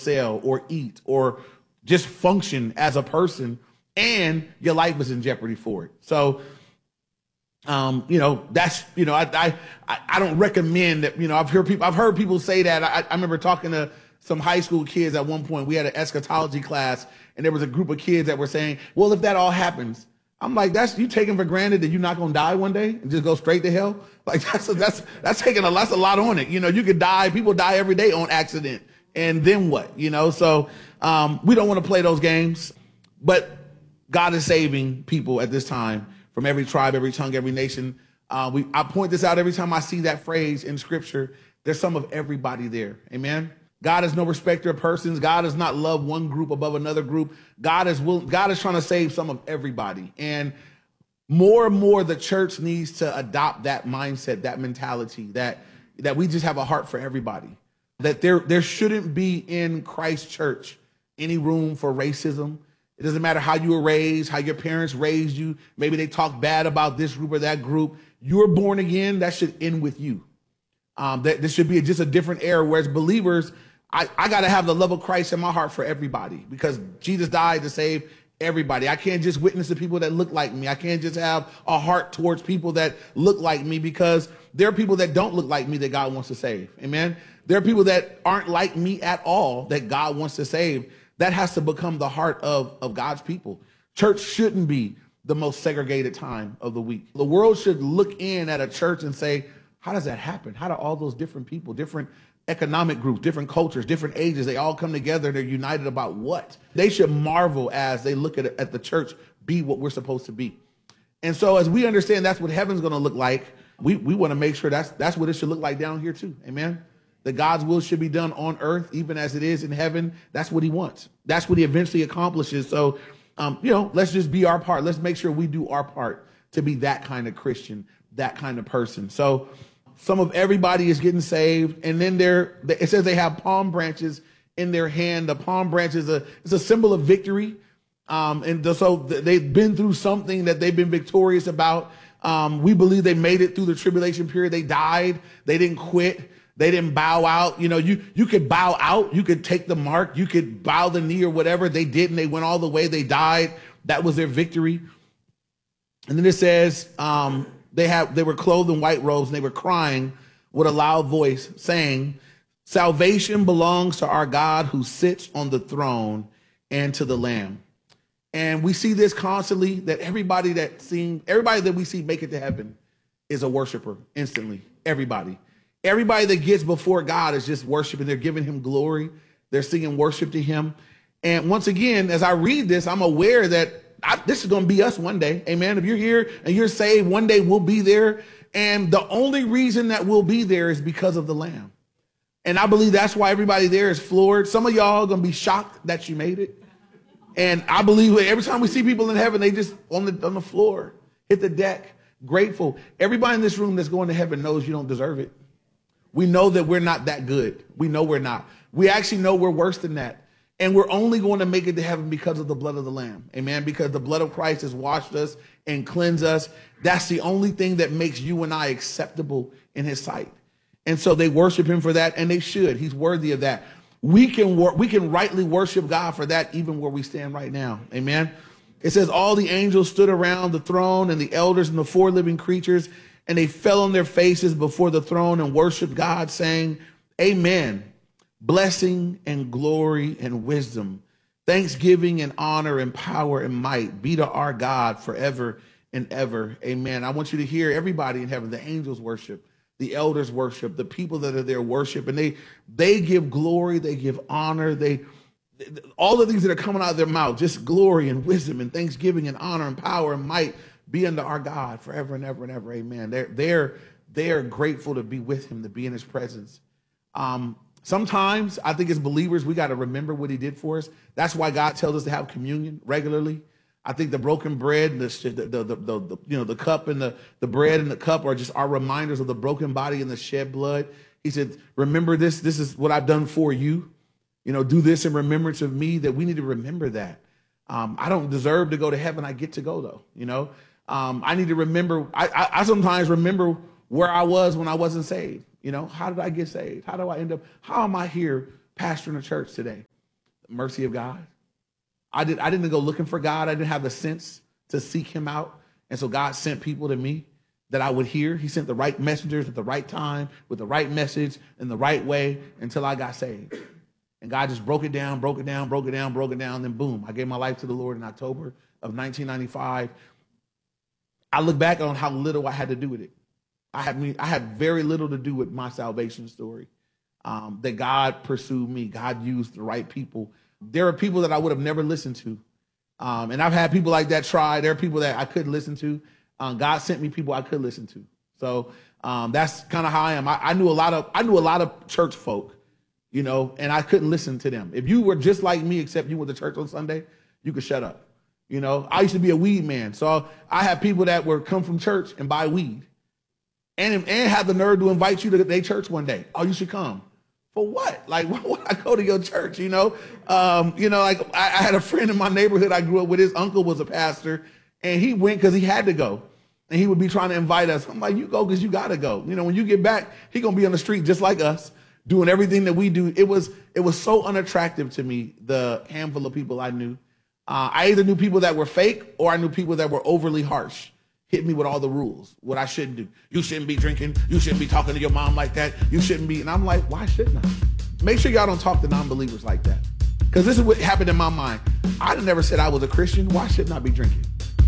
sell or eat or just function as a person, and your life is in jeopardy for it. So, that's, I don't recommend that. I've heard people say that. I remember talking to some high school kids at one point. We had an eschatology class, and there was a group of kids that were saying, well, if that all happens, I'm like, that's you taking for granted that you're not going to die one day and just go straight to hell. Like that's taking a lot on it. You could die. People die every day on accident. And then what? So we don't want to play those games, but God is saving people at this time from every tribe, every tongue, every nation. I point this out every time I see that phrase in scripture. There's some of everybody there. Amen. God is no respecter of persons. God does not love one group above another group. God is trying to save some of everybody. And more and more, the church needs to adopt that mindset, that mentality, that we just have a heart for everybody. That there shouldn't be in Christ Church any room for racism. It doesn't matter how you were raised, how your parents raised you. Maybe they talk bad about this group or that group. You're born again. That should end with you. That this should be just a different era. Whereas believers, I got to have the love of Christ in my heart for everybody, because Jesus died to save everybody. I can't just witness to people that look like me. I can't just have a heart towards people that look like me, because there are people that don't look like me that God wants to save. Amen. There are people that aren't like me at all that God wants to save. That has to become the heart of God's people. Church shouldn't be the most segregated time of the week. The world should look in at a church and say, how does that happen? How do all those different people, different economic groups, different cultures, different ages, they all come together, they're united about what? They should marvel as they look at the church be what we're supposed to be. And so as we understand that's what heaven's going to look like, we want to make sure that's what it should look like down here too. Amen. That God's will should be done on earth, even as it is in heaven. That's what he wants. That's what he eventually accomplishes. So, let's just be our part. Let's make sure we do our part to be that kind of Christian, that kind of person. So some of everybody is getting saved. And then it says they have palm branches in their hand. The palm branch is a symbol of victory. So they've been through something that they've been victorious about. We believe they made it through the tribulation period. They died. They didn't quit. They didn't bow out. You could bow out. You could take the mark. You could bow the knee or whatever. They didn't. They went all the way. They died. That was their victory. And then it says they were clothed in white robes, and they were crying with a loud voice, saying, salvation belongs to our God who sits on the throne and to the Lamb. And we see this constantly, that everybody that we see make it to heaven is a worshiper instantly. Everybody that gets before God is just worshiping. They're giving him glory. They're singing worship to him. And once again, as I read this, I'm aware that this is going to be us one day. Amen. If you're here and you're saved, one day we'll be there. And the only reason that we'll be there is because of the Lamb. And I believe that's why everybody there is floored. Some of y'all are going to be shocked that you made it. And I believe every time we see people in heaven, they just on the floor, hit the deck, grateful. Everybody in this room that's going to heaven knows you don't deserve it. We know that we're not that good. We know we're not. We actually know we're worse than that. And we're only going to make it to heaven because of the blood of the Lamb. Amen. Because the blood of Christ has washed us and cleansed us. That's the only thing that makes you and I acceptable in his sight. And so they worship him for that, and they should. He's worthy of that. We can rightly worship God for that, even where we stand right now. Amen. It says all the angels stood around the throne, and the elders and the four living creatures, and they fell on their faces before the throne and worshiped God, saying, amen. Blessing and glory and wisdom, thanksgiving and honor and power and might be to our God forever and ever. Amen. I want you to hear everybody in heaven, the angels worship, the elders worship, the people that are there worship, and they give glory, they give honor, all the things that are coming out of their mouth, just glory and wisdom and thanksgiving and honor and power and might be unto our God forever and ever and ever. Amen. They're grateful to be with him, to be in his presence. Sometimes I think as believers, we got to remember what he did for us. That's why God tells us to have communion regularly. I think the broken bread, the cup and the bread and the cup are just our reminders of the broken body and the shed blood. He said, remember this. This is what I've done for you. Do this in remembrance of me. That we need to remember that. I don't deserve to go to heaven. I get to go though. I need to remember. I sometimes remember where I was when I wasn't saved. How did I get saved? How do I end up? How am I here pastoring a church today? Mercy of God. I didn't go looking for God. I didn't have the sense to seek him out. And so God sent people to me that I would hear. He sent the right messengers at the right time with the right message in the right way until I got saved. And God just broke it down. Then boom, I gave my life to the Lord in October of 1995. I look back on how little I had to do with it. I had very little to do with my salvation story. That God pursued me. God used the right people. There are people that I would have never listened to. And I've had people like that try. There are people that I couldn't listen to. God sent me people I could listen to. So that's kind of how I am. I knew a lot of church folk, you know, and I couldn't listen to them. If you were just like me, except you went to church on Sunday, you could shut up. You know, I used to be a weed man. So I had people that would come from church and buy weed and have the nerve to invite you to their church one day. Oh, you should come. For what? Like, why would I go to your church? You know, like I had a friend in my neighborhood I grew up with. His uncle was a pastor, and he went because he had to go. And he would be trying to invite us. I'm like, you go because you got to go. You know, when you get back, he going to be on the street just like us, doing everything that we do. It was so unattractive to me, the handful of people I knew. I either knew people that were fake or I knew people that were overly harsh. Hit me with all the rules, what I shouldn't do. You shouldn't be drinking. You shouldn't be talking to your mom like that. You shouldn't be. And I'm like, why shouldn't I? Make sure y'all don't talk to non-believers like that. Because this is what happened in my mind. I never said I was a Christian. Why shouldn't I be drinking?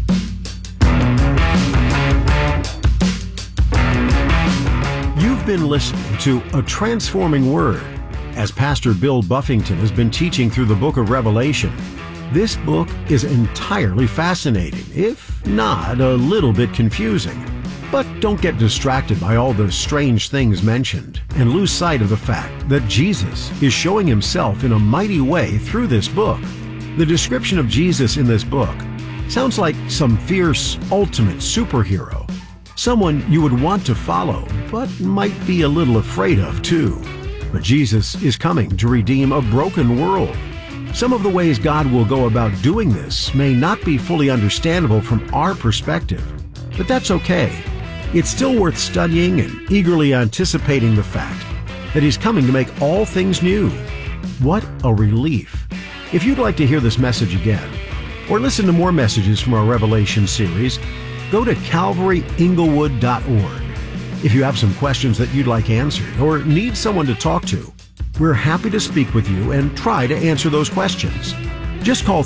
You've been listening to A Transforming Word as Pastor Bill Buffington has been teaching through the book of Revelation. This book is entirely fascinating, if not a little bit confusing. But don't get distracted by all the strange things mentioned and lose sight of the fact that Jesus is showing himself in a mighty way through this book. The description of Jesus in this book sounds like some fierce, ultimate superhero. Someone you would want to follow, but might be a little afraid of too. But Jesus is coming to redeem a broken world. Some of the ways God will go about doing this may not be fully understandable from our perspective, but that's okay. It's still worth studying and eagerly anticipating the fact that he's coming to make all things new. What a relief. If you'd like to hear this message again, or listen to more messages from our Revelation series, go to calvaryinglewood.org. If you have some questions that you'd like answered or need someone to talk to, we're happy to speak with you and try to answer those questions. Just call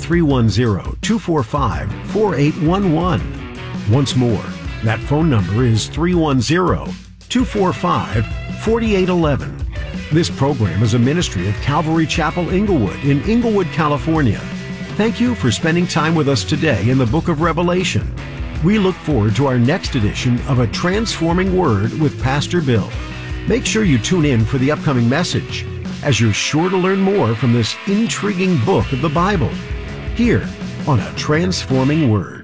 310-245-4811. Once more, that phone number is 310-245-4811. This program is a ministry of Calvary Chapel Inglewood in Inglewood, California. Thank you for spending time with us today in the book of Revelation. We look forward to our next edition of A Transforming Word with Pastor Bill. Make sure you tune in for the upcoming message, as you're sure to learn more from this intriguing book of the Bible, here on A Transforming Word.